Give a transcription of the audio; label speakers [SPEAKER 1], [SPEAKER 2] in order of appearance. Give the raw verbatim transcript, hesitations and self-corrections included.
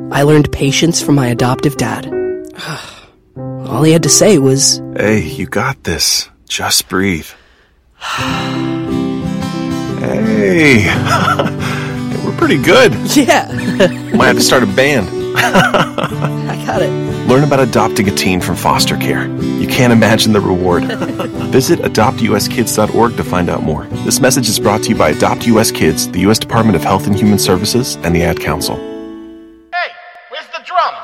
[SPEAKER 1] I learned patience from my adoptive dad. All he had to say was,
[SPEAKER 2] "Hey, you got this. Just breathe." Hey, we're pretty good.
[SPEAKER 1] Yeah.
[SPEAKER 2] Might have to start a band.
[SPEAKER 1] I got it.
[SPEAKER 2] Learn about adopting a teen from foster care. You can't imagine the reward. Visit adopt u s kids dot org to find out more. This message is brought to you by Adopt U S Kids, the U S Department of Health and Human Services, and the Ad Council.